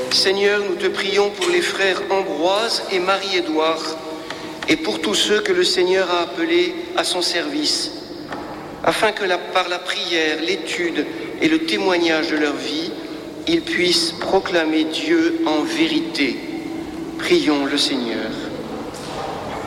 Seigneur, nous te prions pour les frères Ambroise et Marie-Édouard et pour tous ceux que le Seigneur a appelés à son service, afin que par la prière, l'étude et le témoignage de leur vie, ils puissent proclamer Dieu en vérité. Prions le Seigneur.